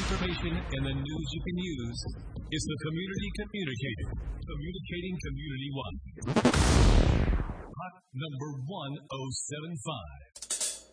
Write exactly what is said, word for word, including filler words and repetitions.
information and the news you can use. It's the Community Communicator. Communicating community-wide. Hot number one oh seven five.